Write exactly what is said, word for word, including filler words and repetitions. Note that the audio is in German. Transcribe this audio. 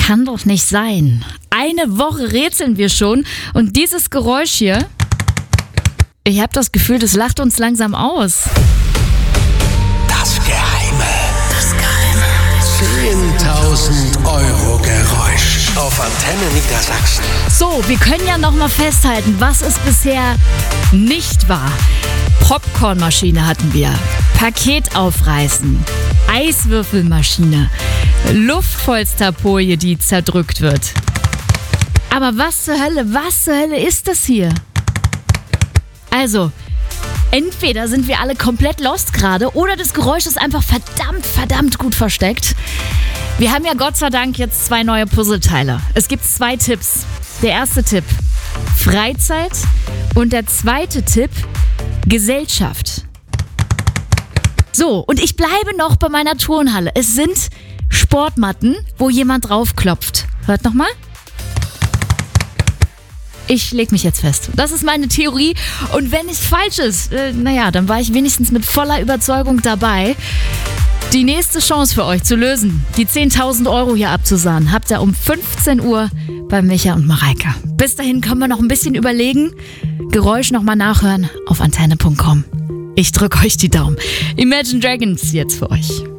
kann doch nicht sein. Eine Woche rätseln wir schon und dieses Geräusch hier, ich habe das Gefühl, das lacht uns langsam aus. Das Geheime. Das Geheime. zehntausend Euro Geräusch auf Antenne Niedersachsen. So, wir können ja noch mal festhalten, was es bisher nicht war. Popcornmaschine hatten wir, Paket aufreißen, Eiswürfelmaschine, Luftpolsterfolie, die zerdrückt wird. Aber was zur Hölle, was zur Hölle ist das hier? Also, entweder sind wir alle komplett lost gerade oder das Geräusch ist einfach verdammt, verdammt gut versteckt. Wir haben ja Gott sei Dank jetzt zwei neue Puzzleteile. Es gibt zwei Tipps. Der erste Tipp, Freizeit, und der zweite Tipp, Gesellschaft. So, und ich bleibe noch bei meiner Turnhalle. Es sind Sportmatten, wo jemand draufklopft. Hört nochmal. Ich leg mich jetzt fest. Das ist meine Theorie. Und wenn es falsch ist, äh, naja, dann war ich wenigstens mit voller Überzeugung dabei. Die nächste Chance für euch zu lösen, die zehntausend Euro hier abzusahnen, habt ihr um fünfzehn Uhr bei Micha und Mareike. Bis dahin können wir noch ein bisschen überlegen. Geräusch nochmal nachhören auf antenne punkt com. Ich drücke euch die Daumen. Imagine Dragons jetzt für euch.